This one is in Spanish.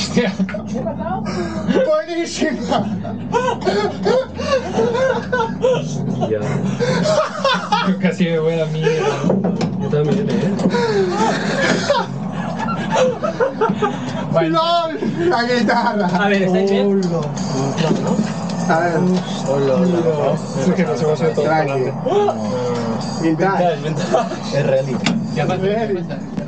Hostia. Buenísima. Ya. Casi me voy a la mierda. Yo también, ¡Lol! La guitarra. A ver, ¿estáis bien? A ver. Hola, hola. Es que no se va a hacer todo para Tranqui. adelante. Vintage. Es real. Ya pasa. Ready.